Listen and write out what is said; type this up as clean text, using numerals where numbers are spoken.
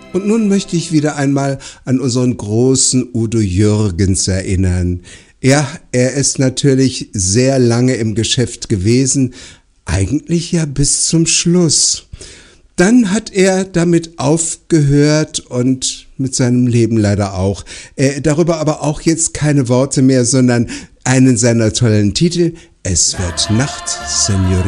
Und nun möchte ich wieder einmal an unseren großen Udo Jürgens erinnern. Ja, er ist natürlich sehr lange im Geschäft gewesen, eigentlich ja bis zum Schluss. Dann hat er damit aufgehört und mit seinem Leben leider auch. Darüber aber auch jetzt keine Worte mehr, sondern einen seiner tollen Titel. Es wird Nacht, Señorita.